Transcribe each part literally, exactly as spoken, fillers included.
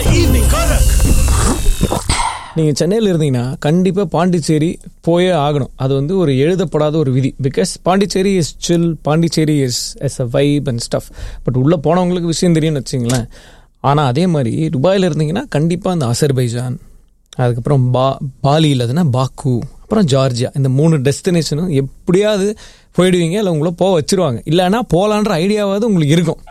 நீங்கள் சென்னையில் இருந்தீங்கன்னா கண்டிப்பாக பாண்டிச்சேரி போயே ஆகணும். அது வந்து ஒரு எழுதப்படாத ஒரு விதி. Because Pondicherry is chill, Pondicherry is S a vibe and stuff. But உள்ளே போனவங்களுக்கு விஷயம் தெரியும்னு வச்சிங்களேன். ஆனால் அதே மாதிரி துபாயில் இருந்தீங்கன்னா கண்டிப்பாக அந்த அசர்பைஜான், அதுக்கப்புறம் பா பாலி இல்லதுன்னா பாக்கு, அப்புறம் ஜார்ஜியா, இந்த மூணு டெஸ்டினேஷனும் எப்படியாவது போயிடுவீங்க. இல்லை உங்களை போக வச்சுருவாங்க. இல்லைன்னா போகலான்ற ஐடியாவாவது உங்களுக்கு இருக்கும்.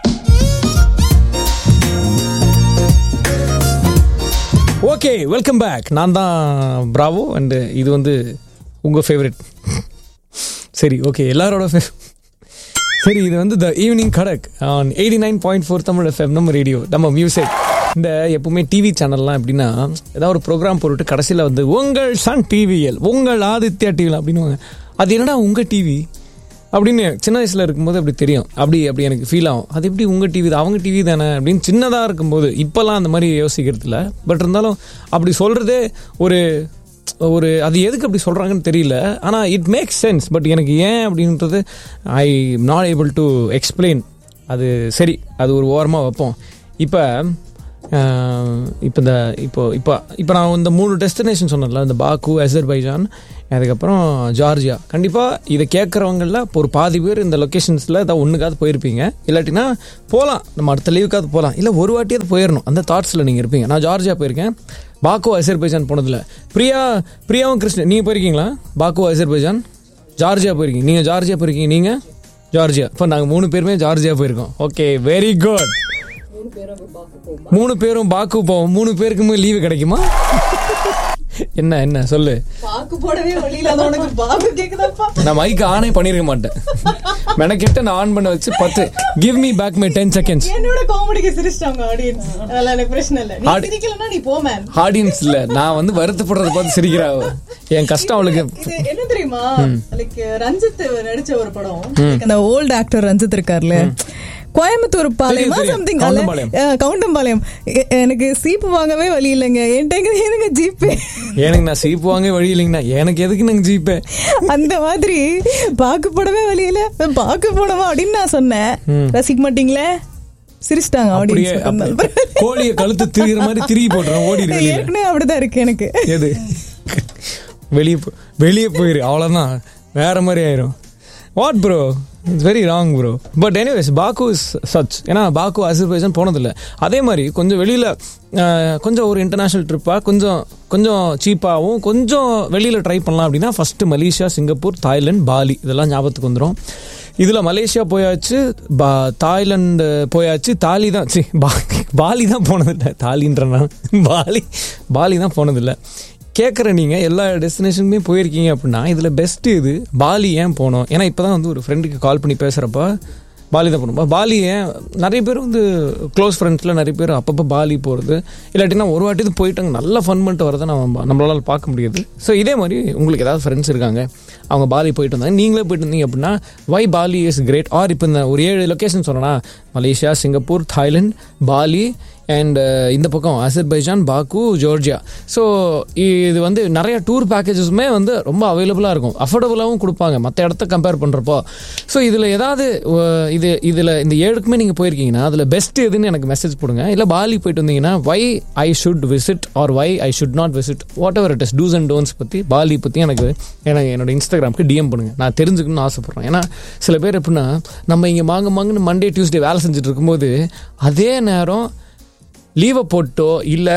Okay, welcome back. நான் தான் பிராவோ அண்டு இது வந்து உங்கள் ஃபேவரட். சரி, ஓகே, எல்லாரோட ஃபே சரி இது வந்து the evening kadak on eighty nine point four Tamil FM, நம்ம ரேடியோ, நம்ம மியூசிக். இந்த எப்பவுமே டிவி சேனல்லாம் எப்படின்னா ஏதாவது ஒரு ப்ரோக்ராம் போட்டுட்டு கடைசியில் வந்து உங்கள் சன் டிவிஎல், உங்கள் ஆதித்யா டிவியில் அப்படின்னு. அது என்னடா உங்கள் டிவி அப்படின்னு சின்ன வயசில் இருக்கும்போது அப்படி தெரியும். அப்படி அப்படி எனக்கு ஃபீல் ஆகும். அது எப்படி உங்கள் டிவி தான், அவங்க டிவி தானே அப்படின்னு சின்னதாக இருக்கும்போது. இப்போல்லாம் அந்த மாதிரி யோசிக்கிறது இல்லை. பட் இருந்தாலும் அப்படி சொல்கிறதே ஒரு ஒரு அது எதுக்கு அப்படி சொல்கிறாங்கன்னு தெரியல. ஆனால் இட் மேக்ஸ் சென்ஸ். பட் எனக்கு ஏன் அப்படின்றது I not able to explain. அது சரி, அது ஒரு ஓரமாக வைப்போம். இப்போ இப்போ இந்த இப்போ இப்போ இப்போ நான் இந்த மூணு டெஸ்டினேஷன் சொன்னேன்ல, இந்த பாக்கு, அசர்பைஜான், அதுக்கப்புறம் ஜார்ஜியா. கண்டிப்பாக இதை கேட்குறவங்களில் இப்போ ஒரு பாதி பேர் இந்த லொக்கேஷன்ஸில் ஏதாவது ஒன்றுக்காவது போயிருப்பீங்க. இல்லாட்டினா போகலாம், நம்ம அடுத்த லீவுக்காவது போகலாம், இல்லை ஒரு வாட்டியாவது போயிடணும் அந்த தாட்ஸில் நீங்கள் இருப்பீங்க. நான் ஜார்ஜியா போயிருக்கேன், பாக்கு, அசர்பைஜான் போனதில்லை. பிரியா பிரியாவும் கிருஷ்ணன் நீங்கள் போயிருக்கீங்களா? பாக்கு, அசர்பைஜான், ஜார்ஜியா போயிருக்கீங்க. நீங்கள் ஜார்ஜியா போயிருக்கீங்க, நீங்கள் ஜார்ஜியா. இப்போ நாங்கள் மூணு பேருமே ஜார்ஜியா போயிருக்கோம். Okay, very good. மூணு பேரும் பாக்கு போவோம். மூணு பேருக்குமே லீவு கிடைக்குமா? என்ன என்ன சொல்லு. நான் மைக் ஆனே பண்ணிருக்க மாட்டேன். மெனக்கிட்ட நான் ஆன் பண்ண வச்சு பத்து give me back my ten seconds. என்னோட காமெடிக்கு சிரிச்சாங்க ஆடியன்ஸ். அதனால எனக்கு பிரச்சனை இல்ல. நீ சிரிக்கலனா நீ போ மேன். ஆடியன்ஸ் இல்ல, நான் வந்து வருத்தப்படுறத பார்த்து சிரிக்கிறா. என் கஷ்டம் அவளுக்கு என்ன தெரியுமா? லைக் ரஞ்சித் நடிச்ச ஒரு படம், அந்த ஓல்ட் ஆக்டர் ரஞ்சித் இருக்கார்ல, கோயம்புத்தூர் பாளையமா சம்திங், கவுண்டம்பாளையம். எனக்கு சீப்பு வாங்கவே வழி இல்லைங்க, என்கிட்ட ஜிபே. எனக்கு நான் சீப்பு வாங்க வழி இல்லைங்கண்ணா, எனக்கு எதுக்கு நாங்க ஜிபே? அந்த மாதிரி பாக்கு போடவே வழி இல்ல, பாக்கு போடவா அப்படின்னு நான் சொன்னேன். ரசிக்க மாட்டீங்களே, சிரிச்சிட்டாங்க ஆடியன்ஸ். கோழியை கழுத்து திரிகிற மாதிரி திரும்பி போட்டுறோம், ஓடி இருக்கு. ஏற்கனவே அப்படிதான் இருக்கு எனக்கு. எது வெளியே வெளியே போயிரு, அவ்வளோதான், வேற மாதிரி ஆயிரும். What bro, it's very wrong bro. But anyways, பாக்கு இஸ் சச். ஏன்னா பாக்கு, அசர்பைஜான் போனதில்லை. அதே மாதிரி கொஞ்சம் வெளியில் கொஞ்சம் ஒரு இன்டர்நேஷ்னல் ட்ரிப்பாக கொஞ்சம் கொஞ்சம் சீப்பாகவும் கொஞ்சம் வெளியில் ட்ரை பண்ணலாம் அப்படின்னா first Malaysia, Singapore, Thailand, poly, இதெல்லாம் ஞாபகத்துக்கு வந்துடும். இதில் மலேசியா போயாச்சு, பா தாய்லாந்து போயாச்சு, தாலி தான் சி பா பாலி தான் போனதில்லை. தாலின்றனா பாலி பாலி தான் போனதில்லை. கேட்குற நீங்கள் எல்லா டெஸ்டினேஷனுமே போயிருக்கீங்க அப்படின்னா இதில் பெஸ்ட்டு இது பாலி ஏன் போனோம்? ஏன்னா இப்போ தான் வந்து ஒரு ஃப்ரெண்டுக்கு கால் பண்ணி பேசுகிறப்ப பாலி தான் போகணும். பாலி ஏன் நிறைய பேர் வந்து க்ளோஸ் ஃப்ரெண்ட்ஸில் நிறைய பேர் அப்பப்போ பாலி போகிறது, இல்லாட்டினா ஒரு வாட்டி தான் போயிட்டாங்க நல்லா ஃபன் பண்ணிட்டு வரதை நம்ம நம்மளால் பார்க்க முடியாது. ஸோ இதே மாதிரி உங்களுக்கு ஏதாவது ஃப்ரெண்ட்ஸ் இருக்காங்க, அவங்க பாலி போயிட்டு வந்தாங்க, நீங்களே போயிட்டு இருந்தீங்க அப்படின்னா வை பாலி இஸ் கிரேட். ஆர் இப்போ இந்த ஒரு ஏழு லொக்கேஷன் சொன்னேன்னா, Malaysia, Singapore, Thailand, poly and இந்த பக்கம் அசர்பைஜான், பாக்கு, ஜார்ஜியா. ஸோ இது வந்து நிறைய டூர் பேக்கேஜஸுமே வந்து ரொம்ப அவைலபிளாக இருக்கும், அஃபோர்டபுளாகவும் கொடுப்பாங்க மற்ற இடத்த கம்பேர் பண்ணுறப்போ. ஸோ இதில் ஏதாவது இது இதில் இந்த ஏழுக்குமே நீங்கள் போயிருக்கீங்கன்னா அதில் பெஸ்ட் எதுன்னு எனக்கு மெசேஜ் போடுங்க. இல்லை பாலி போயிட்டு வந்தீங்கன்னா வை I should visit R why I should not visit, what ever it is, two's and don'ts பற்றி, பாலி பற்றி எனக்கு எனக்கு என்னோட இன்ஸ்டாகிராமுக்கு டிஎம் பண்ணுங்கள். நான் தெரிஞ்சுக்கணும்னு ஆசைப்பட்றேன். ஏன்னா சில பேர் எப்படின்னா நம்ம இங்கே மாங்க மாங்கன்னு மண்டே டியூஸ்டே வேலை செஞ்சுட்டு இருக்கும்போது அதே நேரம் லீவை போட்டோ இல்லை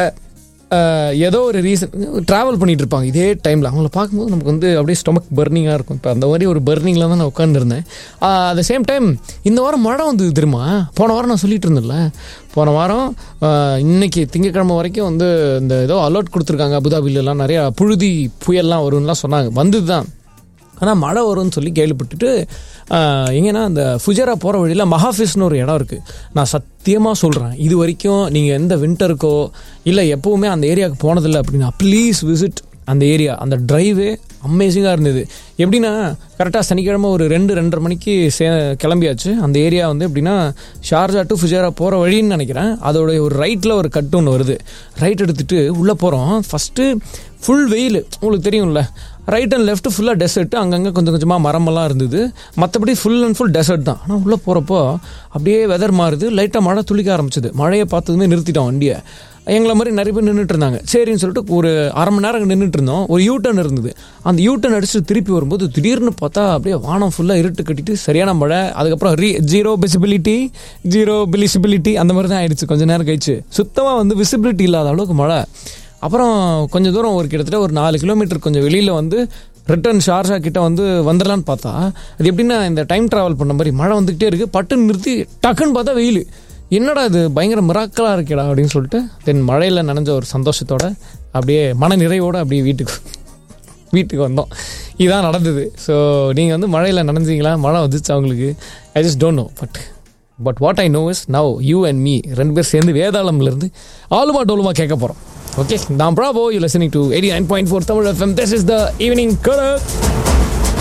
ஏதோ ஒரு ரீசன் ட்ராவல் பண்ணிகிட்டு இருப்பாங்க இதே டைமில். அவங்கள பார்க்கும்போது நமக்கு வந்து அப்படியே ஸ்டொமக் பர்னிங்காக இருக்கும். இப்போ அந்த மாதிரி ஒரு பர்னிங்கில் தான் நான் உட்காந்துருந்தேன். அட் த சேம் டைம் இந்த வாரம் மழை வந்தது தெரியுமா? போன வாரம் நான் சொல்லிட்டு இருந்தேன்ல, போன வாரம் இன்னைக்கு திங்கக்கிழமை வரைக்கும் வந்து இந்த ஏதோ அலர்ட் கொடுத்துருக்காங்க அபுதாபிலெலாம், நிறையா புழுதி புயல்லாம் வரும்லாம் சொன்னாங்க. வந்தது தான், ஆனால் மழை வரும்னு சொல்லி கேள்விப்பட்டுட்டு எங்கன்னா அந்த ஃபுஜரா போகிற வழியில் மஹாஃபிஸ்னு ஒரு இடம் இருக்குது. நான் சத்தியமாக சொல்கிறேன், இது வரைக்கும் நீங்கள் எந்த வின்டருக்கோ இல்லை எப்போவுமே அந்த ஏரியாவுக்கு போனதில்லை அப்படின்னா ப்ளீஸ் விசிட் அந்த ஏரியா. அந்த ட்ரைவே அமேசிங்காக இருந்தது. எப்படின்னா கரெக்டாக சனிக்கிழமை ஒரு ரெண்டு ரெண்டரை மணிக்கு சே கிளம்பியாச்சு. அந்த ஏரியா வந்து எப்படின்னா ஷார்ஜா டு ஃபுஜேரா போகிற வழின்னு நினைக்கிறேன். அதோடைய ஒரு ரைட்டில் ஒரு கட்டு ஒன்று வருது. ரைட் எடுத்துகிட்டு உள்ளே போகிறோம். ஃபஸ்ட்டு ஃபுல் வெயில், உங்களுக்கு தெரியும்ல. ரைட் அண்ட் லெஃப்ட் ஃபுல்லாக டெசர்ட், அங்கங்கே கொஞ்சம் கொஞ்சமாக மரமெல்லாம் இருந்தது. மற்றபடி ஃபுல் அண்ட் ஃபுல் டெசர்ட் தான். ஆனால் உள்ளே போகிறப்போ அப்படியே வெதர் மாறுது, லைட்டாக மழை துளிக்க ஆரம்பிச்சிது. மழையை பார்த்ததுமே நிறுத்திட்டோம் வண்டியை. எங்களை மாதிரி நிறைய பேர் நின்றுட்டு இருந்தாங்க. சரின்னு சொல்லிட்டு ஒரு அரை மணி நேரம் நின்றுட்டு இருந்தோம். ஒரு யூ டர்ன் இருந்தது. அந்த யூ டர்ன் அடிச்சுட்டு திருப்பி வரும்போது திடீர்னு பார்த்தா அப்படியே வானம் ஃபுல்லாக இருட்டு கட்டிட்டு சரியான மழை. அதுக்கப்புறம் ரீ ஜீரோ விசிபிலிட்டி ஜீரோ விசிபிலிட்டி அந்த மாதிரி தான் ஆயிடுச்சு. கொஞ்சம் நேரம் கழிச்சு சுத்தமாக வந்து விசிபிலிட்டி இல்லாத அளவுக்கு மழை. அப்புறம் கொஞ்சம் தூரம் ஒரு கிட்டத்தட்ட ஒரு நாலு கிலோமீட்டர் கொஞ்சம் வெளியில் வந்து ரிட்டர்ன் ஷார்ஜா கிட்ட வந்து வந்துடலான்னு பார்த்தா அது எப்படின்னா இந்த டைம் ட்ராவல் பண்ண மாதிரி மழை வந்துக்கிட்டே இருக்குது. பட்டுன்னு நிறுத்தி டக்குன்னு பார்த்தா வெயில். என்னடா இது பயங்கர மிராக்கலாக இருக்கேடா அப்படின்னு சொல்லிட்டு தென் மழையில் நனைஞ்ச ஒரு சந்தோஷத்தோட அப்படியே மன நிறைவோடு அப்படியே வீட்டுக்கு வீட்டுக்கு வந்தோம். இதுதான் நடந்தது. ஸோ நீங்கள் வந்து மழையில் நனைஞ்சிங்களா? மழை வந்துச்சு அவங்களுக்கு? I just don't know. But but what I know is now you and me ரெண்டு பேர் சேர்ந்து வேதாளம்லேருந்து ஆலுமா டோலுமா கேட்க போகிறோம். ஓகே, நான் Bravo you listening to eighty nine point four Tamil FM. This is the evening Kharak.